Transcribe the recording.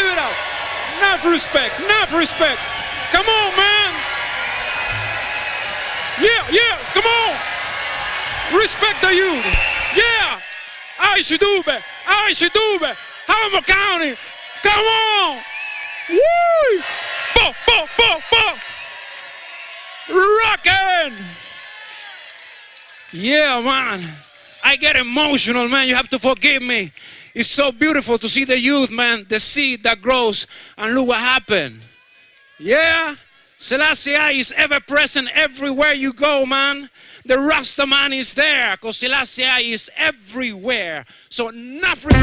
it up. Enough respect, enough respect. Come on, man. Yeah, come on. Respect the youth. Yeah. I should do it. Hamilton County. Come on. Woo. Rockin'. Yeah, man. I get emotional, man. You have to forgive me. It's so beautiful to see the youth, man. The seed that grows. And look what happened. Yeah. Selassie is ever present everywhere you go, man. The Rasta man is there because Selassie is everywhere. So enough.